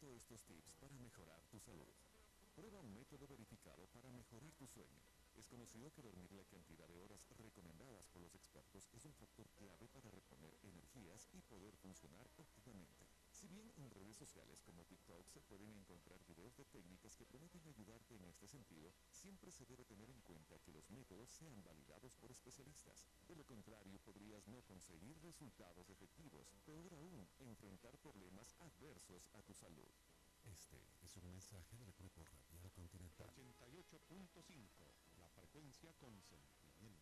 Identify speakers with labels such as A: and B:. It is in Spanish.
A: comparto estos tips para mejorar tu salud. Prueba un método verificado para mejorar tu sueño. Es conocido que dormir la cantidad de horas recomendadas por los expertos es un factor clave para reponer energías y poder funcionar óptimamente. Si bien en redes sociales como TikTok se pueden encontrar videos de técnicas que prometen ayudarte en este sentido, siempre se debe tener en cuenta que los métodos sean validados por especialistas. De lo contrario, podrías no conseguir resultados efectivos, peor aún, enfrentar problemas adversos a tu salud. Este es un mensaje del Grupo Radial Continental. 88.5, la frecuencia con sentido.